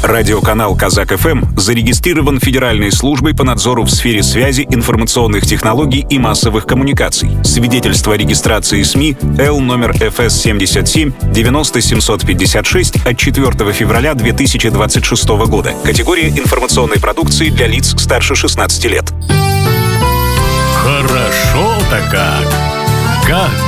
Радиоканал «Казак-ФМ» зарегистрирован Федеральной службой по надзору в сфере связи, информационных технологий и массовых коммуникаций. Свидетельство о регистрации СМИ Л номер ФС 77 90 756 от 4 февраля 2026 года. Категория информационной продукции для лиц старше 16 лет. Хорошо-то как! Как